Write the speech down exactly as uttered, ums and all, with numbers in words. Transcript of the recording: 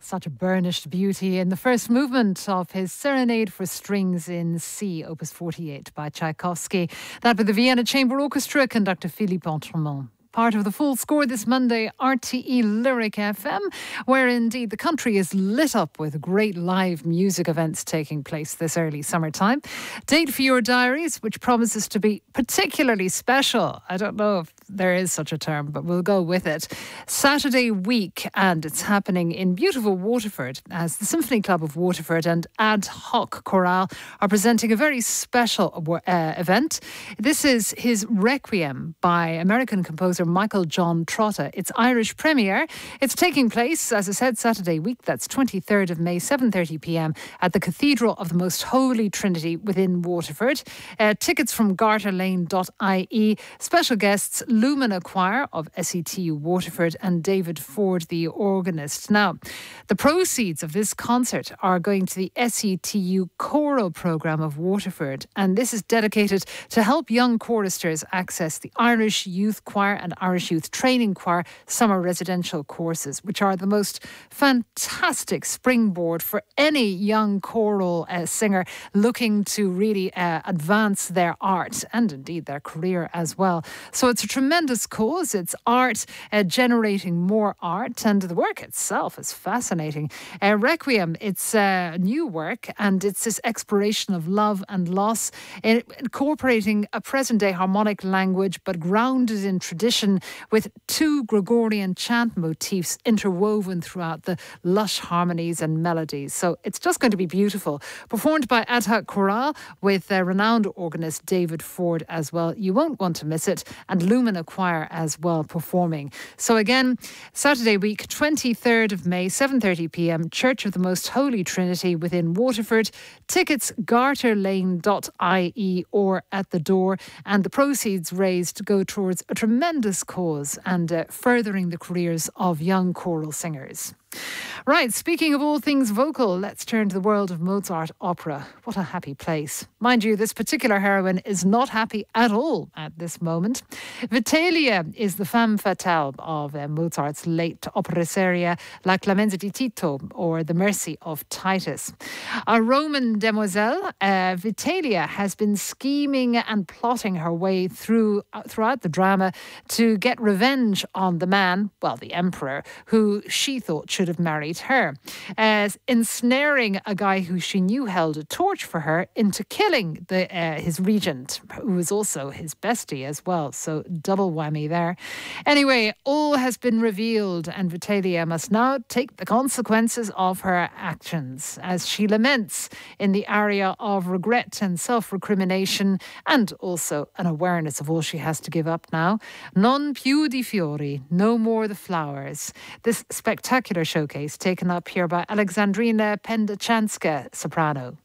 Such a burnished beauty in the first movement of his Serenade for Strings in C, Opus forty-eight by Tchaikovsky. That with the Vienna Chamber Orchestra, conductor Philippe Entremont. Part of the full score this Monday, R T E Lyric F M, where indeed the country is lit up with great live music events taking place this early summertime. Date for your diaries, which promises to be particularly special. I don't know if there is such a term, but we'll go with it. Saturday week, and it's happening in beautiful Waterford, as the Symphony Club of Waterford and Ad Hoc Chorale are presenting a very special uh, event. This is his Requiem by American composer Michael John Trotta. It's Irish premiere. It's taking place, as I said, Saturday week. That's twenty-third of May, seven thirty p m at the Cathedral of the Most Holy Trinity within Waterford. Uh, tickets from garter lane dot I E. Special guests Lumina Choir of S E T U Waterford and David Ford, the organist. Now, the proceeds of this concert are going to the S E T U Choral Programme of Waterford, and this is dedicated to help young choristers access the Irish Youth Choir and Irish Youth Training Choir summer residential courses, which are the most fantastic springboard for any young choral uh, singer looking to really uh, advance their art and indeed their career as well. So it's a tremendous cause. It's art uh, generating more art, and the work itself is fascinating. Uh, Requiem, it's a uh, new work, and it's this exploration of love and loss, uh, incorporating a present-day harmonic language but grounded in tradition, with two Gregorian chant motifs interwoven throughout the lush harmonies and melodies. So it's just going to be beautiful. Performed by Ad Hoc Chorale with uh, renowned organist David Ford as well. You won't want to miss it. And Lumina Choir as well performing. So again, Saturday week, twenty-third of May, seven thirty p m, Church of the Most Holy Trinity within Waterford. Tickets garter lane dot I E or at the door. And the proceeds raised go towards a tremendous cause and uh, furthering the careers of young choral singers. Right, speaking of all things vocal, let's turn to the world of Mozart opera. What a happy place. Mind you, this particular heroine is not happy at all at this moment. Vitellia is the femme fatale of uh, Mozart's late opera seria La Clemenza di Tito, or The Mercy of Titus. A Roman demoiselle, uh, Vitellia has been scheming and plotting her way through uh, throughout the drama to get revenge on the man, well, the emperor, who she thought should have married her, as ensnaring a guy who she knew held a torch for her into killing the uh, his regent, who was also his bestie as well. So double whammy there. Anyway, all has been revealed, and Vitellia must now take the consequences of her actions, as she laments in the area of regret and self-recrimination, and also an awareness of all she has to give up now. Non più di fiori, no more the flowers. This spectacular showcase taken up here by Alexandrina Pendachanska, soprano.